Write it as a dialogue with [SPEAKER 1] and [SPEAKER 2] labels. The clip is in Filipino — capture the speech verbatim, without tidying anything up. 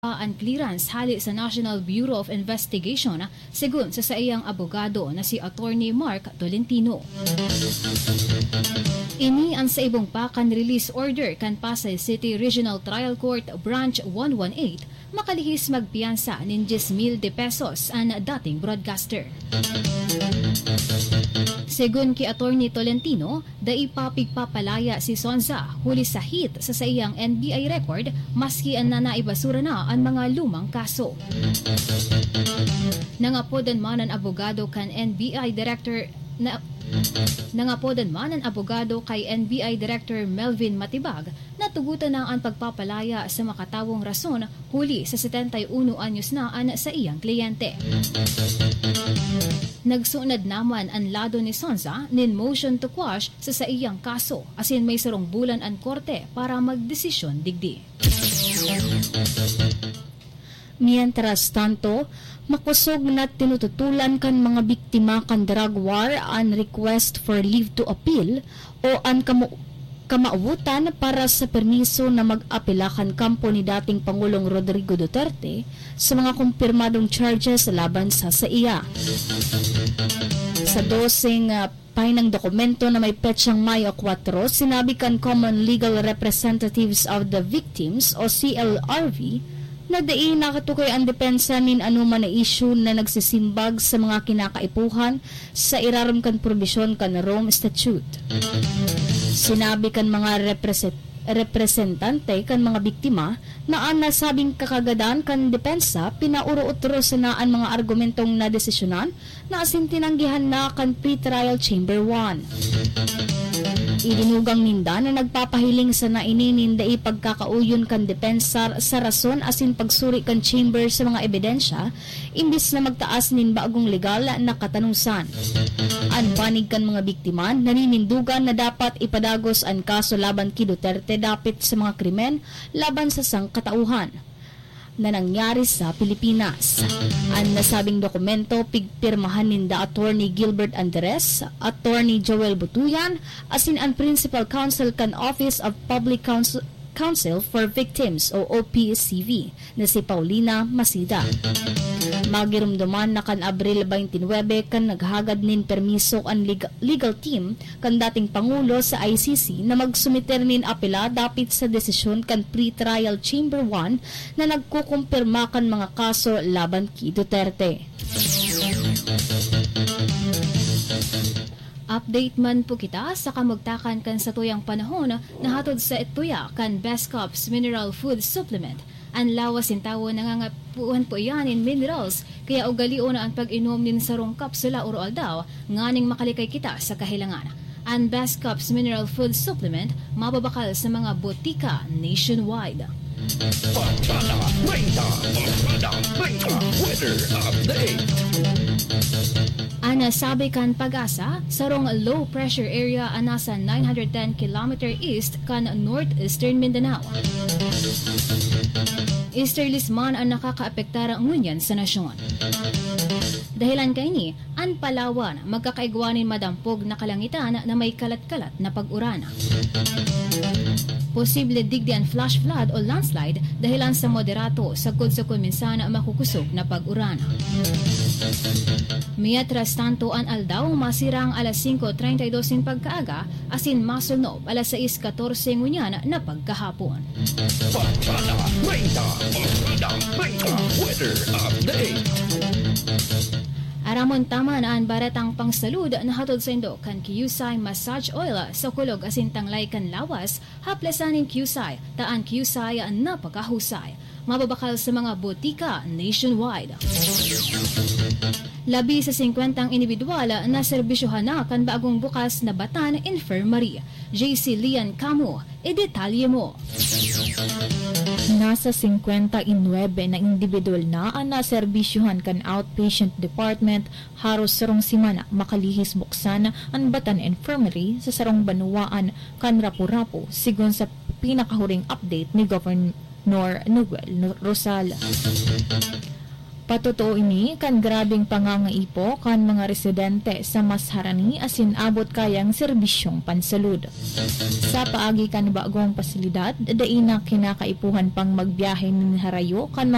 [SPEAKER 1] ang clearance hali sa National Bureau of Investigation sigun sa saiyang abogado na si Attorney Mark Tolentino. Ini ang sa ibong pakan release order kan Pasay City Regional Trial Court Branch one eighteen makalihis magpiyansa nin ten mil de pesos ang dating broadcaster. Segun ki Attorney Tolentino, dai papigpapalaya si Sonza huli sa hit sa saiyang N B I record maski ang nanaibasura na ang mga lumang kaso. Nangapodan man ang abogado kan N B I Director na Nangapodan man ang abogado kay N B I Director Melvin Matibag na tugutan na ang pagpapalaya sa makatawong rason huli sa seventy-one anyos na an sa iyang kliyente. Nagsunod naman ang lado ni Sonza nin motion to quash sa sa iyang kaso asin may sarong bulan ang korte para magdesisyon digdi.
[SPEAKER 2] Mientras tanto, makusog na tinututulan kan mga biktima kan drug war an request for leave to appeal o an kamu kamauutan para sa permiso na mag-apela kan kampo ni dating Pangulong Rodrigo Duterte sa mga kumpirmadong charges laban sa sa iya. Sa dosing uh, pahinang dokumento na may petsang Mayo four, sinabi kan Common Legal Representatives of the Victims o C L R V na dai nakatukoy ang depensa nin anuman na issue na nagsisimbag sa mga kinakaipuhan sa iraram kan probisyon kan Rome Statute. Sinabi kan mga represent representante kan mga biktima na ang nasabing kakagadan kan depensa pinauro-utro sa naan mga argumentong na desisyonan na asin tinanggihan na kan pre-trial chamber one. Idinugang ninda na nagpapahiling sa nainin dai pagkakauyon kan depensa sa rason asin pagsuri kan chamber sa mga ebidensya imbis na magtaas nin bagong legal na katanungsan. Ang panig kan mga biktima naninindugan na dapat ipadagos ang kaso laban ki Duterte dapit sa mga krimen laban sa sangkatauhan na nangyari sa Pilipinas. Ang nasabing dokumento pigpirmahan ninda Attorney Gilbert Andres, Attorney Joel Butuyan, asin ang Principal Counsel kan Office of Public Counsel Counsel for Victims o O P C V na si Paulina Masida. Magirumduman na kan Abril twenty-nine kan naghagad nin permiso ang legal team kan dating Pangulo sa I C C na magsumiter nin apela dapit sa desisyon kan pre-trial chamber one na nagkukumpirma kan mga kaso laban ki Duterte.
[SPEAKER 1] Update man po kita sa kamugtakan kan sa tuyang panahon na hatod sa ituya kan Best Cups Mineral Food Supplement. Ang lawas in tawo nangangapuan po yan in minerals kaya ugalio na ang pag-inom nin sarong kapsula o roal daw nganing makalikay kita sa kahilangan. Ang Best Cups Mineral Food Supplement mababakal sa mga botika nationwide.
[SPEAKER 3] Pagkala, Rita, Pagkala, Rita, Weather Update.
[SPEAKER 1] Ana sabi kan Pag-asa, sarong low pressure area ang nasa nine hundred ten kilometer east kan northeastern Mindanao. Easterlies man ang nakakaapektarang ngunyan sa nasyon. Dahilan kay ni, ang Palawan magkakaigwanin madampog na kalangitan na may kalat-kalat na pag-urana. Posible digdi ang flash flood o landslide dahilan sa moderato sagkod sa kuminsan makukusog na pag-urana. Mientras tanto ang aldaw masirang alas cinco treinta y dos in pagkaaga asin masulnob alas sais catorce ngunyan na pagkahapon.
[SPEAKER 3] Pagkala, Rita, Pagkala, Rita, Weather Update.
[SPEAKER 1] Aramon tama na ang baratang pangsalud na hatod sa indo kan Qusay massage oil sa kulog asin tanglay kan lawas haplasanin Qusay taan Qusay na pagkahusay. Mababakal sa mga botika nationwide. Labi sa fifty individual na serbisyohan na kan bagong bukas na Batan Infirmary. J C Lian Camo, e-detalye mo.
[SPEAKER 2] Nasa fifty-nine na individual na ang naserbisyohan kan outpatient department haros sarong simana makalihis buksan ang Batan Infirmary sa sarong banuwaan kan Rapu-Rapu sigon sa pinakahuring update ni Governor Noel Rosal. Patotoo ini kan grabing pangangaipo kan mga residente sa Masharani asin abot kayang serbisyong pansalud. Sa paagi kan bagong pasilidad, daina kinakaipuhan pang magbiyahe ni Harayo kan